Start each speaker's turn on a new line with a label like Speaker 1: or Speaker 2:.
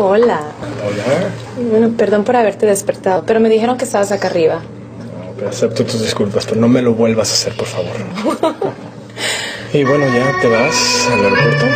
Speaker 1: Hola.
Speaker 2: Hola.
Speaker 1: Bueno, perdón por haberte despertado, pero me dijeron que estabas acá arriba.
Speaker 2: No, acepto tus disculpas, pero no me lo vuelvas a hacer, por favor. Y bueno, ¿ya te vas al aeropuerto?